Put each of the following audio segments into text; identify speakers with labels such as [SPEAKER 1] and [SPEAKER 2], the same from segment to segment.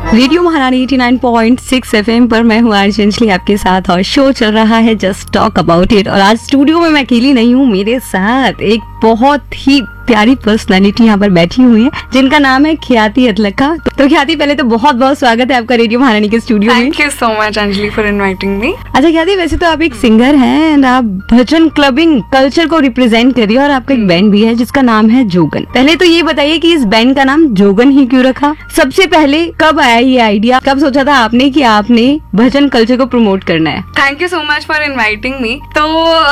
[SPEAKER 1] Radio महारानी 89.6 FM पर मैं हूँ आरजे अंजलि आपके साथ और शो चल रहा है जस्ट टॉक अबाउट इट। और आज स्टूडियो में मैं अकेली नहीं हूँ, मेरे साथ एक बहुत ही प्यारी पर्सनालिटी यहाँ पर बैठी हुई है जिनका नाम है ख्याति अतलखा। तो ख्याति, पहले तो बहुत बहुत स्वागत है आपका रेडियो महारानी के स्टूडियो में।
[SPEAKER 2] Thank you so much Anjali for inviting me.
[SPEAKER 1] अच्छा ख्याति, वैसे तो आप एक सिंगर हैं एंड आप भजन क्लबिंग कल्चर को रिप्रेजेंट कर रही है और आपका एक बैंड भी है जिसका नाम है जोगन। पहले तो ये बताइए कि इस बैंड का नाम जोगन ही क्यों रखा? सबसे पहले कब आया ये आइडिया, कब सोचा था आपने कि आपने भजन कल्चर को प्रमोट करना है?
[SPEAKER 2] Thank you so much for inviting me. तो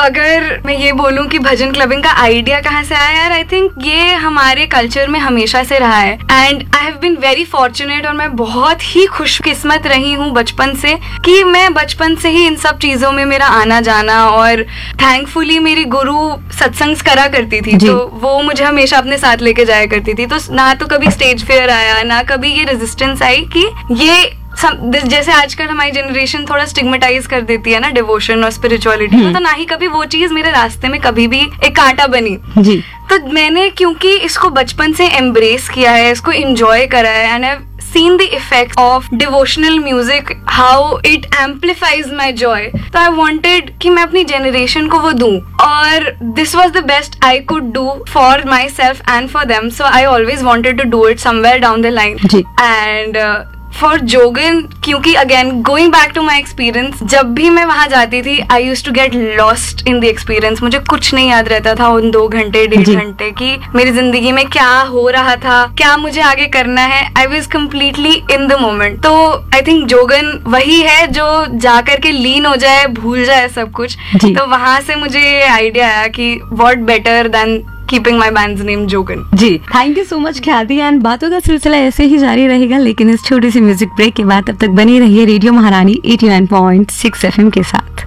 [SPEAKER 2] अगर मैं ये बोलूँ कि भजन क्लबिंग का आइडिया कहाँ से आया, यार आई थिंक ये हमारे कल्चर में हमेशा से रहा है and I have been very fortunate और मैं बहुत ही खुशकिस्मत रही हूँ बचपन से कि मैं बचपन से ही इन सब चीजों में मेरा आना जाना, और थैंकफुली मेरी गुरु सत्संग करा करती थी तो वो मुझे हमेशा अपने साथ लेके जाया करती थी। तो ना तो कभी स्टेज फेयर आया, ना कभी ये रेजिस्टेंस आई कि ये जैसे आजकल हमारी जनरेशन थोड़ा स्टिग्मेटाइज कर देती है ना डिवोशन और स्पिरिचुअलिटी, तो ना ही कभी वो चीज मेरे रास्ते में कभी भी एक कांटा बनी जी। तो मैंने क्योंकि इसको बचपन से एम्ब्रेस किया है, इसको एंजॉय करा है and I have seen the effect of devotional music, how it amplifies my joy. तो I wanted कि मैं अपनी generation को वो दूं और this was the best I could do for myself and for them. So I always wanted to do it somewhere down the line. And for जोगन, क्योंकि again going back to my experience, जब भी मैं वहां जाती थी आई use to get lost in the experience. मुझे कुछ नहीं याद रहता था उन 2 घंटे 1.5 घंटे की मेरी जिंदगी में क्या हो रहा था, क्या मुझे आगे करना है। I was completely in the moment. तो आई थिंक जोगन वही है जो जा करके लीन हो जाए, भूल जाए सब कुछ। तो वहां से मुझे आइडिया आया कि what better than keeping my bands name जोगन।
[SPEAKER 1] Ji, thank you so much ख्याति। एंड बातों का सिलसिला ऐसे ही जारी रहेगा, लेकिन इस छोटी सी म्यूजिक ब्रेक के बाद तब तक बनी रहिए रेडियो महारानी 89.6 एफएम के साथ।